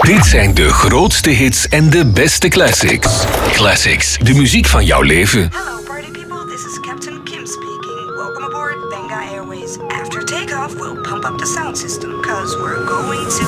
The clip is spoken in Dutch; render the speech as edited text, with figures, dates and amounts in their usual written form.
Dit zijn de grootste hits en de beste classics. Classics, de muziek van jouw leven. Hello party people, this is Captain Kim speaking. Welcome aboard Benga Airways. After takeoff, we'll pump up the sound system, cause we're going to